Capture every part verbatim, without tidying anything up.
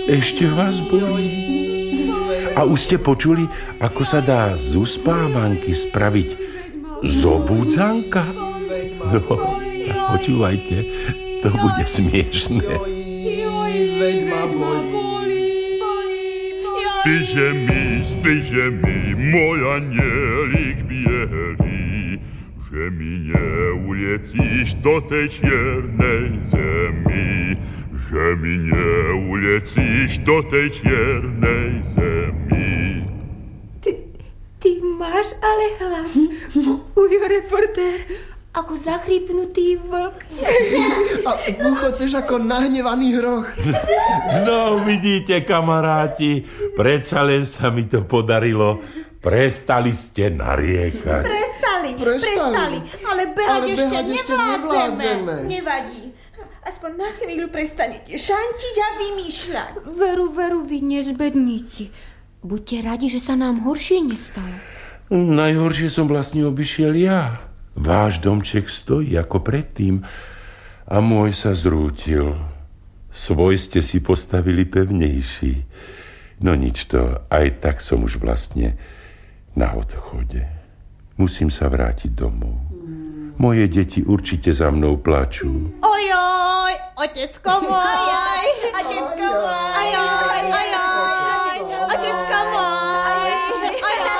Ešte vás bolí? A už ste počuli, ako sa dá z uspávanky spraviť zobudzanka? No, počúvajte, to bude smiešné. Veď ma bolí. Spíše mi, spíše mi, môj anielik bielý, že mi neulecíš do tej čiernej zemi, že mi neulecíš do tej čiernej zemi. Ty, ty máš ale hlas, ujo reportér, ako zachrypnutý vlk. A bucho chceš ako nahnevaný hroch. No, vidíte, kamaráti, predsa len sa mi to podarilo. Prestali ste nariekať. Prestali, prestali, prestali. Ale behať, ale ešte, behať ešte nevládzeme. nevládzeme. Nevadí. Aspoň na chvíľu prestanete šantiť a vymýšľať. Veru, veru, vy nezbedníci. Buďte radi, že sa nám horšie nestalo. Najhoršie som vlastne obišiel ja. Váš domček stojí ako predtým a môj sa zrútil. Svoj ste si postavili pevnejší. No nič to, aj tak som už vlastne na odchode. Musím sa vrátiť domov. Moje deti určite za mnou plačú. Ojoj, otecko môj, otecko môj, ojoj, ojoj, otecko môj, ojoj.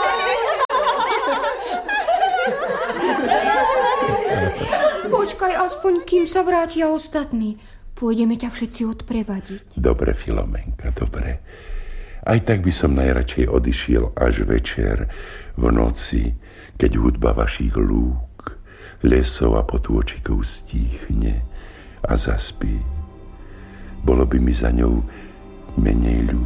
Počkaj aspoň, kým sa vrátia ostatní. Pôjdeme ťa všetci odprevadiť. Dobre, Filomenka, dobre. Aj tak by som najradšej odišiel až večer, v noci, keď hudba vašich lúk, lesov a potôčikov stíchne a zaspí. Bolo by mi za ňou menej ľúto.